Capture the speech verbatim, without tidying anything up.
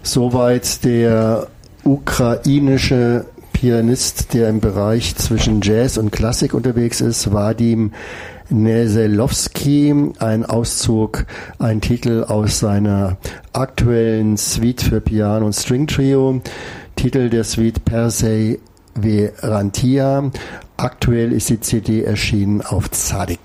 Soweit der ukrainische Pianist, der im Bereich zwischen Jazz und Klassik unterwegs ist, Wadim Neselowski. Ein Auszug, ein Titel aus seiner aktuellen Suite für Piano und String Trio. Titel der Suite Perseverantia. Aktuell ist die C D erschienen auf Tzadik.